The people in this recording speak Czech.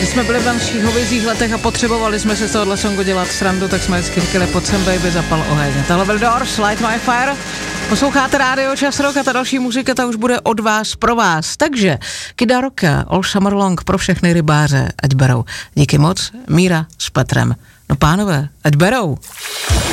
Když jsme byli v našich hovězích letech a potřebovali jsme se z tohohle songu dělat srandu, tak jsme vždycky říkali, pojď sem baby, zapal oheň. Tohle byl Doors, Light My Fire. Posloucháte rádio Čas Rock a ta další muzika, ta už bude od vás pro vás. Takže Kida Rocka, All Summer Long pro všechny rybáře, ať berou. Díky moc, Míra s Petrem. No pánové, ať berou.